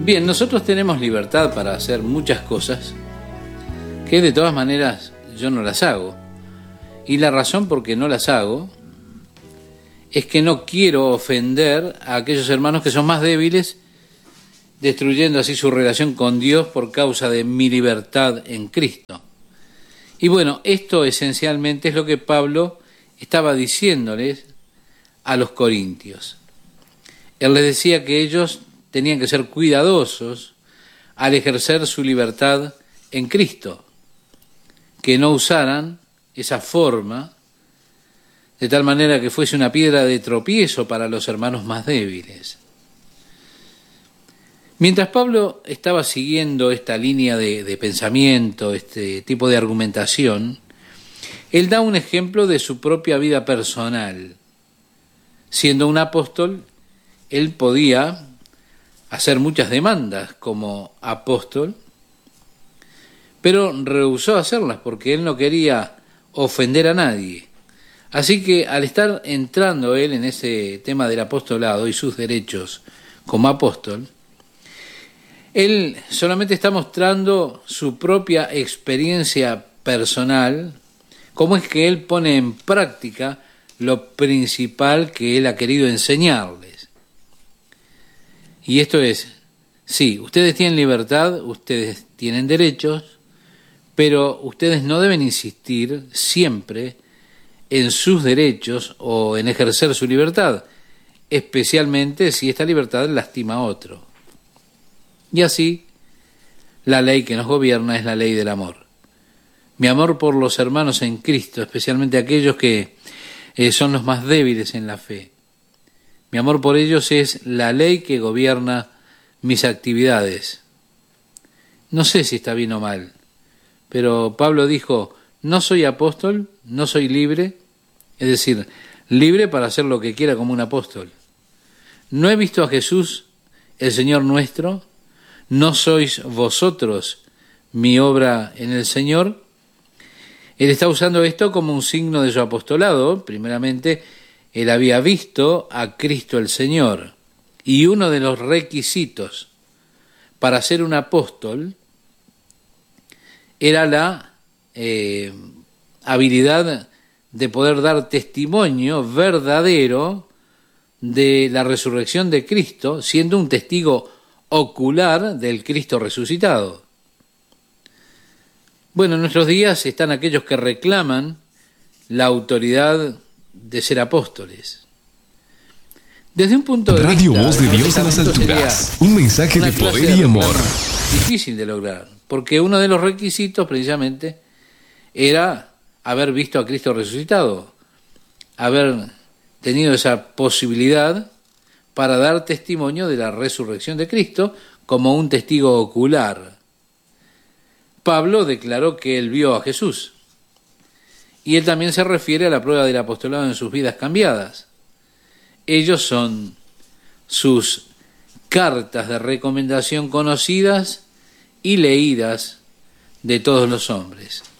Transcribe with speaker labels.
Speaker 1: Bien, nosotros tenemos libertad para hacer muchas cosas que de todas maneras yo no las hago. Y la razón por qué no las hago es que no quiero ofender a aquellos hermanos que son más débiles, destruyendo así su relación con Dios por causa de mi libertad en Cristo. Y bueno, esto esencialmente es lo que Pablo estaba diciéndoles a los corintios. Él les decía que ellos tenían que ser cuidadosos al ejercer su libertad en Cristo, que no usaran esa forma de tal manera que fuese una piedra de tropiezo para los hermanos más débiles. Mientras Pablo estaba siguiendo esta línea de pensamiento, este tipo de argumentación, él da un ejemplo de su propia vida personal. Siendo un apóstol, él podía hacer muchas demandas como apóstol, pero rehusó hacerlas porque él no quería ofender a nadie. Así que al estar entrando él en ese tema del apostolado y sus derechos como apóstol, él solamente está mostrando su propia experiencia personal, cómo es que él pone en práctica lo principal que él ha querido enseñarles. Y esto es, sí, ustedes tienen libertad, ustedes tienen derechos, pero ustedes no deben insistir siempre en sus derechos o en ejercer su libertad, especialmente si esta libertad lastima a otro. Y así, la ley que nos gobierna es la ley del amor. Mi amor por los hermanos en Cristo, especialmente aquellos que son los más débiles en la fe. Mi amor por ellos es la ley que gobierna mis actividades. No sé si está bien o mal, pero Pablo dijo, no soy apóstol, no soy libre, es decir, libre para hacer lo que quiera como un apóstol. No he visto a Jesús, el Señor nuestro, no sois vosotros mi obra en el Señor. Él está usando esto como un signo de su apostolado. Primeramente, él había visto a Cristo el Señor, y uno de los requisitos para ser un apóstol era la habilidad de poder dar testimonio verdadero de la resurrección de Cristo, siendo un testigo ocular del Cristo resucitado. Bueno, en nuestros días están aquellos que reclaman la autoridad de ser apóstoles. Desde un punto de
Speaker 2: Radio
Speaker 1: vista,
Speaker 2: Voz de Dios en las alturas, un mensaje de poder y amor.
Speaker 1: Difícil de lograr, porque uno de los requisitos precisamente era haber visto a Cristo resucitado, haber tenido esa posibilidad para dar testimonio de la resurrección de Cristo como un testigo ocular. Pablo declaró que él vio a Jesús, y él también se refiere a la prueba del apostolado en sus vidas cambiadas. Ellos son sus cartas de recomendación conocidas y leídas de todos los hombres.